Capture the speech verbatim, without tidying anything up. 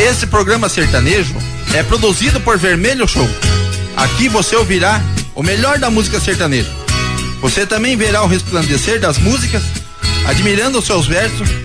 Esse programa sertanejo é produzido por Vermelho Show. Aqui você ouvirá o melhor da música sertaneja. Você também verá o resplandecer das músicas, admirando os seus versos